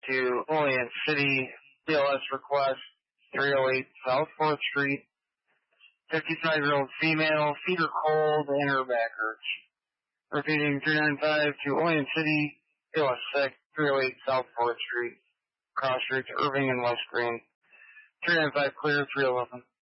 to Olean City, BLS request 308 South 4th Street. 55-year-old female, feet are cold and her back hurts. Repeating 395 to Olean City, BLS 6, 308 South 4th Street. Cross streets Irving and West Green. 395 clear, 311.